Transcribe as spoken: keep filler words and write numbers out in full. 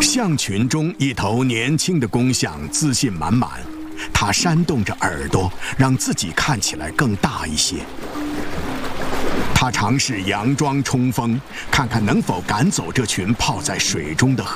象群中，一头年轻的公象自信满满，它扇动着耳朵，让自己看起来更大一些。它尝试佯装冲锋，看看能否赶走这群泡在水中的河。